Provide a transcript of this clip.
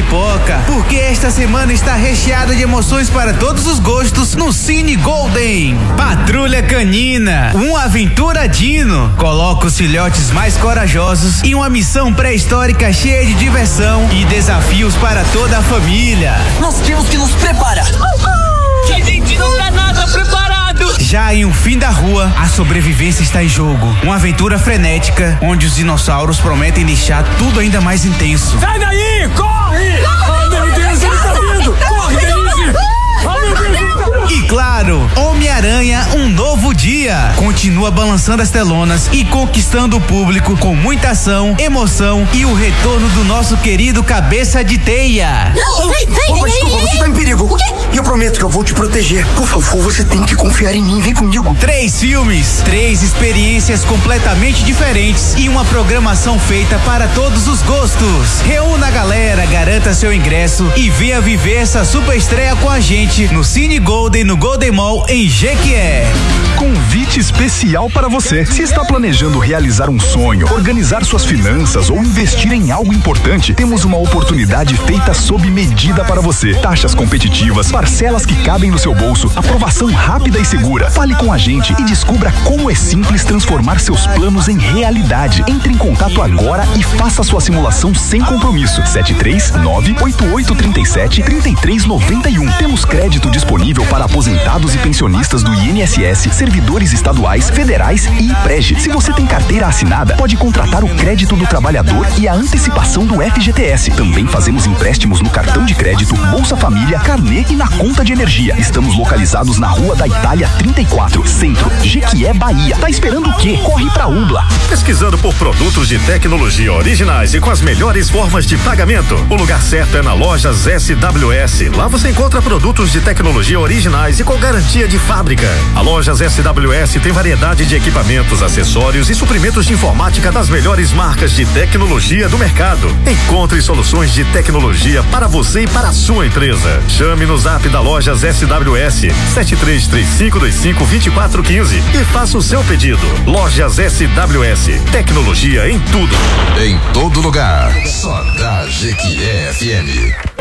pipoca, porque esta semana está recheada de emoções para todos os gostos no Cine Golden. Patrulha Canina, uma aventura dino, coloca os filhotes mais corajosos em uma missão pré-histórica cheia de diversão e desafios para toda a família. Nós temos que nos preparar. Que a gente não tá nada preparado. Já em Um Fim da Rua, a sobrevivência está em jogo. Uma aventura frenética, onde os dinossauros prometem deixar tudo ainda mais intenso. Sai daí, corre! Oh, meu Deus, ele tá vindo! Corre, Denise! Oh, meu Deus, ele tá vindo! E claro, Homem-Aranha, Um Novo Dia, continua balançando as telonas e conquistando o público com muita ação, emoção e o retorno do nosso querido Cabeça de Teia. Desculpa, você tá em perigo. O quê? E eu prometo que eu vou te proteger. Por favor, você tem que confiar em mim, vem comigo. 3 filmes, 3 experiências completamente diferentes e uma programação feita para todos os gostos. Reúna a galera, garanta seu ingresso e venha viver essa super estreia com a gente no Cine Golden, no Golden Mall, em Jequié. Convite especial para você. Se está planejando realizar um sonho, organizar suas finanças ou investir em algo importante, temos uma oportunidade feita sob medida para você. Taxas competitivas, parcelas que cabem no seu bolso, aprovação rápida e segura. Fale com a gente e descubra como é simples transformar seus planos em realidade. Entre em contato agora e faça sua simulação sem compromisso. 739-8837-3391. Temos crédito disponível para aposentados e pensionistas do INSS, servidores estaduais, federais e IPREG. Se você tem carteira assinada, pode contratar o crédito do trabalhador e a antecipação do FGTS. Também fazemos empréstimos no cartão de crédito, Bolsa Família, Carnê e na conta de energia. Estamos localizados na Rua da Itália 34, Centro, Jequié, Bahia. Tá esperando o quê? Corre pra Umbla. Pesquisando por produtos de tecnologia originais e com as melhores formas de pagamento? O lugar certo é na Lojas SWS. Lá você encontra produtos de tecnologia originais e com garantia de fábrica. A Lojas SWS tem variedade de equipamentos, acessórios e suprimentos de informática das melhores marcas de tecnologia do mercado. Encontre soluções de tecnologia para você e para a sua empresa. Chame no zap da Lojas SWS 7335252415 e faça o seu pedido. Lojas SWS, tecnologia em tudo. Em todo lugar, só da Jequié FM.